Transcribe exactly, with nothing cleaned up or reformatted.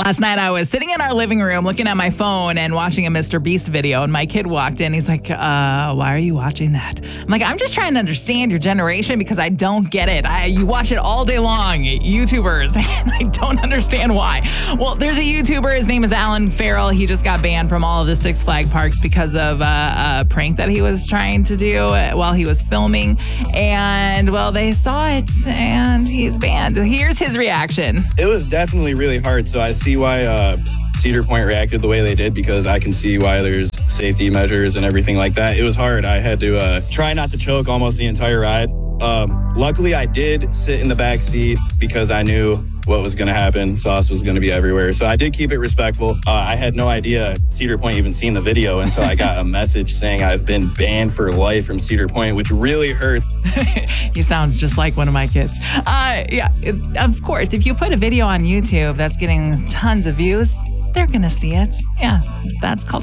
Last night I was sitting in our living room looking at my phone and watching a Mister Beast video, and my kid walked in. He's like, uh, why are you watching that? I'm like, I'm just trying to understand your generation because I don't get it. I, you watch it all day long, YouTubers, and I don't understand why. Well, there's a YouTuber. His name is Alan Farrell. He just got banned from all of the Six Flag parks because of uh, a prank that he was trying to do while he was filming. And, well, they saw it, and he's banned. Here's his reaction. It was definitely really hard, so I see why uh, Cedar Point reacted the way they did because I can see why there's safety measures and everything like that. It was hard. I had to uh, try not to choke almost the entire ride. Um, luckily, I did sit in the back seat because I knew what was going to happen. Sauce was going to be everywhere. So I did keep it respectful. Uh, I had no idea Cedar Point even seen the video until I got a message saying I've been banned for life from Cedar Point, which really hurts. He sounds just like one of my kids. Uh, yeah, it, of course, if you put a video on YouTube that's getting tons of views, they're going to see it. Yeah, that's called